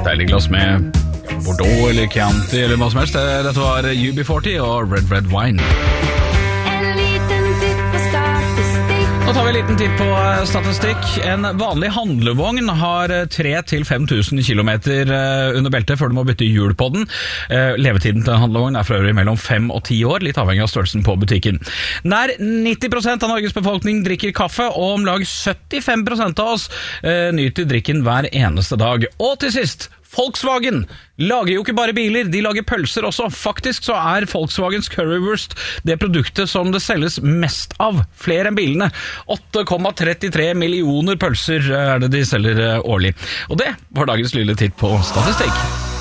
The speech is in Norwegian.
Deilig glass med Bordeaux eller Chianti eller hva som helst. Dette var UB40 og Red Red Wine. Nå tar vi en liten titt på statistikk. En vanlig handlevogn har 3-5 000 kilometer under beltet før du må bytte hjul på den. Levetiden til en handlevogn er for øvrig mellom 5 og 10 år, litt avhengig av størrelsen på butikken. Nær 90% av Norges befolkning drikker kaffe, og om lag 75% av oss nyter drikken hver eneste dag. Og til sist, Volkswagen lager jo ikke bare biler, de lager pølser også. Faktisk så er Volkswagens Currywurst det produktet som det selges mest av, flere enn bilene. 8,33 millioner pølser er det de selger årlig. Og det var dagens lille titt på statistikk.